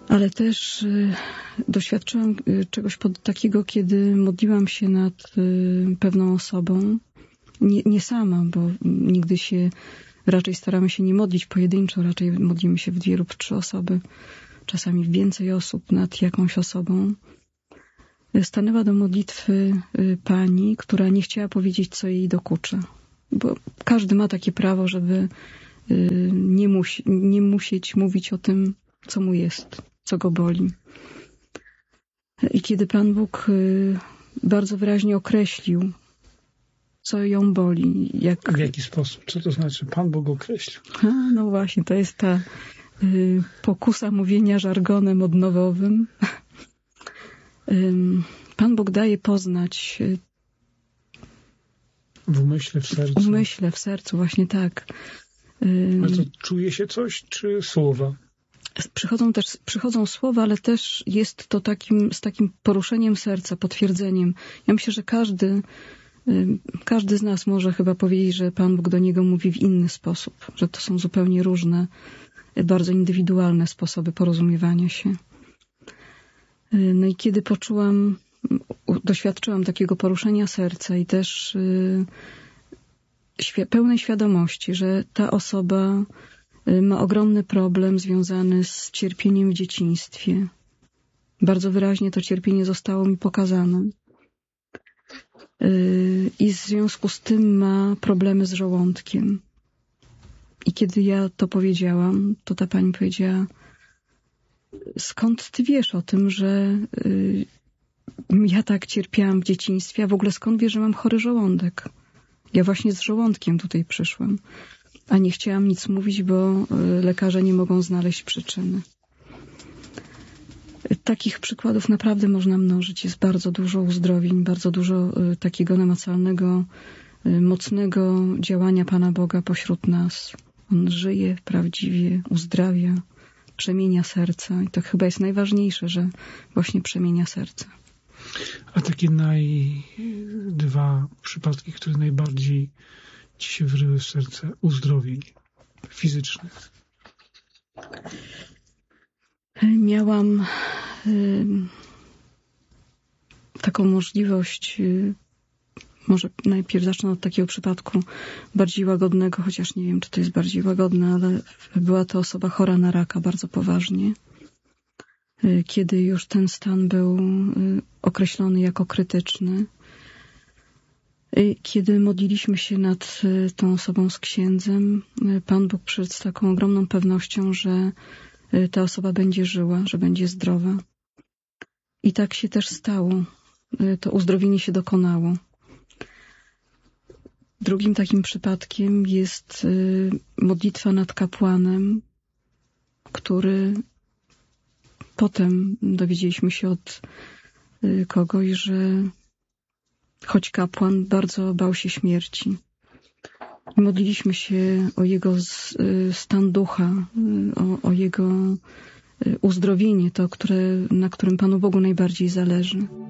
Ale też doświadczyłam czegoś takiego, kiedy modliłam się nad pewną osobą. Nie sama, bo nigdy się raczej staramy się nie modlić pojedynczo, raczej modlimy się w 2 lub 3 osoby, czasami w więcej osób nad jakąś osobą. Stanęła do modlitwy pani, która nie chciała powiedzieć, co jej dokucza. Bo każdy ma takie prawo, żeby nie musieć mówić o tym, co mu jest, co go boli. I kiedy Pan Bóg bardzo wyraźnie określił, co ją boli. W jaki sposób? Co to znaczy Pan Bóg określił? No właśnie, to jest ta pokusa mówienia żargonem odnowowym. Pan Bóg daje poznać w umyśle, w sercu. W umyśle, w sercu, właśnie tak. Ale to czuje się coś, czy słowa? Przychodzą słowa, ale też jest to z takim poruszeniem serca, potwierdzeniem. Ja myślę, że każdy z nas może chyba powiedzieć, że Pan Bóg do niego mówi w inny sposób, że to są zupełnie różne, bardzo indywidualne sposoby porozumiewania się. No i kiedy doświadczyłam takiego poruszenia serca i też pełnej świadomości, że ta osoba ma ogromny problem związany z cierpieniem w dzieciństwie. Bardzo wyraźnie to cierpienie zostało mi pokazane. I w związku z tym ma problemy z żołądkiem. I kiedy ja to powiedziałam, to ta pani powiedziała: skąd ty wiesz o tym, że ja tak cierpiałam w dzieciństwie, a w ogóle skąd wiesz, że mam chory żołądek? Ja właśnie z żołądkiem tutaj przyszłam, a nie chciałam nic mówić, bo lekarze nie mogą znaleźć przyczyny. Takich przykładów naprawdę można mnożyć. Jest bardzo dużo uzdrowień, bardzo dużo takiego namacalnego, mocnego działania Pana Boga pośród nas. On żyje prawdziwie, uzdrawia, przemienia serca. I to chyba jest najważniejsze, że właśnie przemienia serce. A takie 2 przypadki, które najbardziej ci się wryły w serce uzdrowień fizycznych? Miałam taką możliwość, może najpierw zacznę od takiego przypadku bardziej łagodnego, chociaż nie wiem, czy to jest bardziej łagodne, ale była to osoba chora na raka bardzo poważnie. Kiedy już ten stan był określony jako krytyczny. Kiedy modliliśmy się nad tą osobą z księdzem, Pan Bóg przyszedł z taką ogromną pewnością, że ta osoba będzie żyła, że będzie zdrowa. I tak się też stało. To uzdrowienie się dokonało. Drugim takim przypadkiem jest modlitwa nad kapłanem, który potem dowiedzieliśmy się od kogoś, że choć kapłan bardzo bał się śmierci. Modliliśmy się o jego stan ducha, o jego uzdrowienie, na którym Panu Bogu najbardziej zależy.